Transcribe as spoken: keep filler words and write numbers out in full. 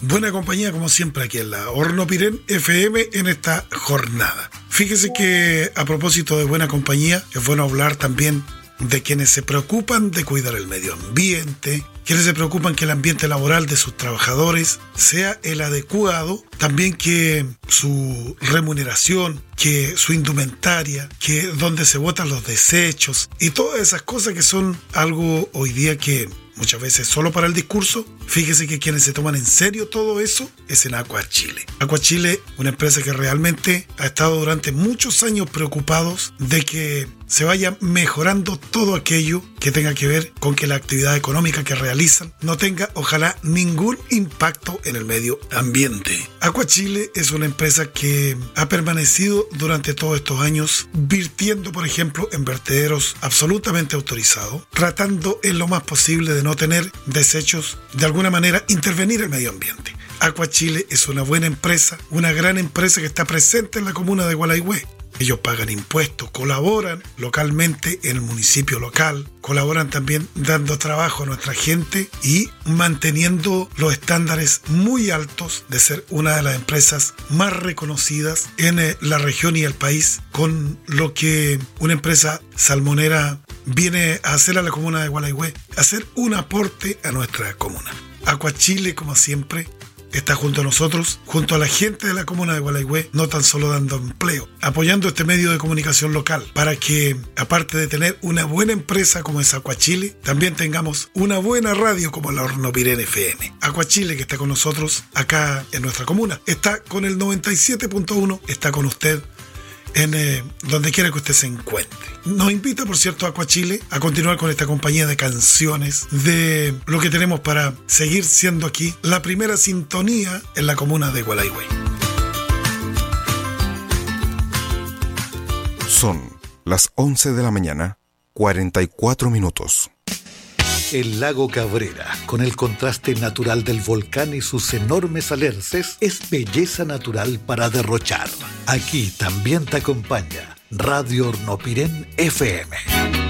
Buena compañía como siempre aquí en la Hornopirén F M en esta jornada. Fíjese que a propósito de buena compañía, es bueno hablar también de quienes se preocupan de cuidar el medio ambiente, quienes se preocupan que el ambiente laboral de sus trabajadores sea el adecuado, también que su remuneración, que su indumentaria, que donde se botan los desechos y todas esas cosas que son algo hoy día que muchas veces solo para el discurso. Fíjese que quienes se toman en serio todo eso es en Aqua Chile. Aqua Chile, una empresa que realmente ha estado durante muchos años preocupados de que se vaya mejorando todo aquello que tenga que ver con que la actividad económica que realizan no tenga, ojalá, ningún impacto en el medio ambiente. Aqua Chile es una empresa que ha permanecido durante todos estos años virtiendo, por ejemplo, en vertederos absolutamente autorizados, tratando en lo más posible de no tener desechos, de alguna manera intervenir el medio ambiente. Aqua Chile es una buena empresa, una gran empresa que está presente en la comuna de Gualeguay. Ellos pagan impuestos, colaboran localmente en el municipio local, colaboran también dando trabajo a nuestra gente y manteniendo los estándares muy altos de ser una de las empresas más reconocidas en la región y el país, con lo que una empresa salmonera viene a hacer a la comuna de Gualeguay, hacer un aporte a nuestra comuna. Aqua Chile, como siempre, está junto a nosotros, junto a la gente de la comuna de Gualeguay, no tan solo dando empleo, apoyando este medio de comunicación local para que, aparte de tener una buena empresa como es Aqua Chile, también tengamos una buena radio como la Hornopirén F M. Aqua Chile, que está con nosotros acá en nuestra comuna, está con el noventa y siete punto uno, está con usted en eh, donde quiera que usted se encuentre. Nos invita, por cierto, Aqua Chile a continuar con esta compañía de canciones, de lo que tenemos para seguir siendo aquí la primera sintonía en la comuna de Gualeguay. Son las once de la mañana, cuarenta y cuatro minutos. El lago Cabrera, con el contraste natural del volcán y sus enormes alerces, es belleza natural para derrochar. Aquí también te acompaña Radio Hornopirén F M.